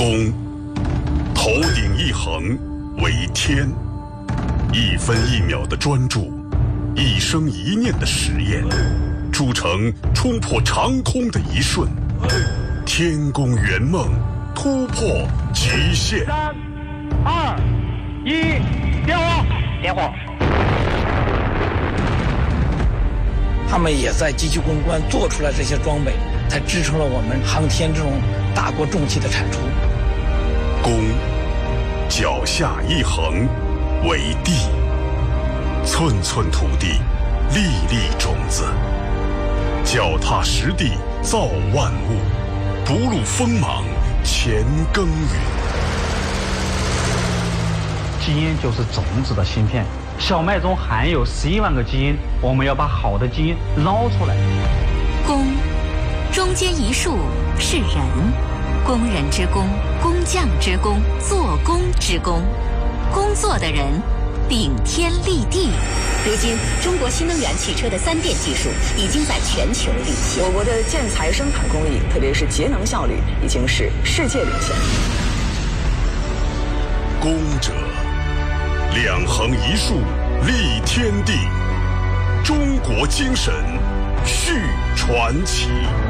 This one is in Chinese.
公，头顶一横为天，一分一秒的专注，一生一念的实验，铸成冲破长空的一瞬，天宫圆梦，突破极限。 3、2、1，点火！点火！ 他们也在积极攻关做出来这些装备，才支撑了我们航天这种大国重器的产出。 公，脚下一横为地，寸寸土地，粒粒种子，脚踏实地造万物，不露锋芒乾耕耘。 基因就是种子的芯片，小麦中含有11万个基因，我们要把好的基因捞出来。 工，中间一竖是人，工人之工，工匠之工，做工之工，工作的人顶天立地。 如今，中国新能源汽车的3电技术已经在全球领先。 我国的建材生产工艺，特别是节能效率，已经是世界领先。 工者，两横一竖立天地，中国精神续传奇。